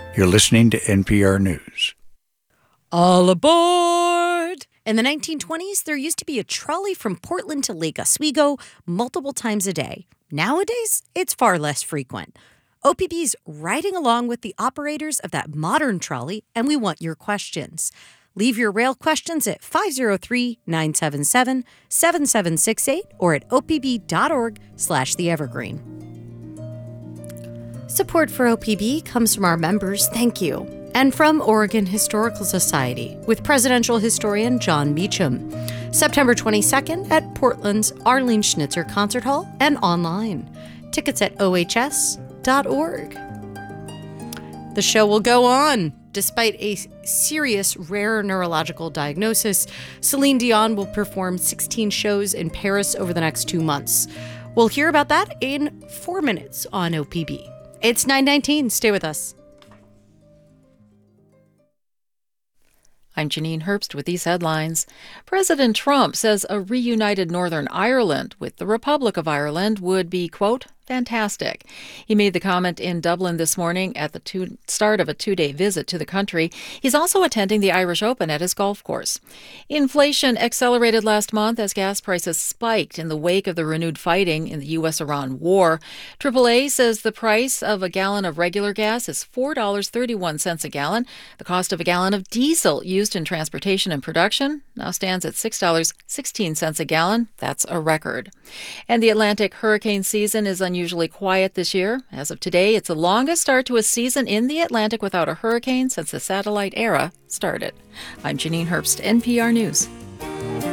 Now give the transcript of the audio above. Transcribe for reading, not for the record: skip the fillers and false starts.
You're listening to NPR News. All aboard! In the 1920s, there used to be a trolley from Portland to Lake Oswego multiple times a day. Nowadays, it's far less frequent. OPB's riding along with the operators of that modern trolley, and we want your questions. Leave your rail questions at 503-977-7768 or at opb.org/theevergreen. Support for OPB comes from our members, thank you, and from Oregon Historical Society with presidential historian John Meacham. September 22nd at Portland's Arlene Schnitzer Concert Hall and online. Tickets at ohs.org. The show will go on. Despite a serious rare neurological diagnosis, Celine Dion will perform 16 shows in Paris over the next 2 months. We'll hear about that in 4 minutes on OPB. It's 9:19. Stay with us. I'm Janine Herbst with these headlines. President Trump says a reunited Northern Ireland with the Republic of Ireland would be, quote, fantastic. He made the comment in Dublin this morning at the start of a 2-day visit to the country. He's also attending the Irish Open at his golf course. Inflation accelerated last month as gas prices spiked in the wake of the renewed fighting in the U.S.-Iran war. AAA says the price of a gallon of regular gas is $4.31 a gallon. The cost of a gallon of diesel used in transportation and production now stands at $6.16 a gallon. That's a record. And the Atlantic hurricane season is unusually quiet this year. As of today, it's the longest start to a season in the Atlantic without a hurricane since the satellite era started. I'm Janine Herbst, NPR News.